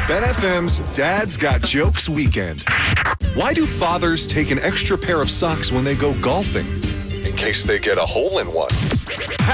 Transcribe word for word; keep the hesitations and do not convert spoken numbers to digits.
Ben F M's Dad's Got Jokes Weekend. Why do fathers take an extra pair of socks when they go golfing? In case they get a hole in one.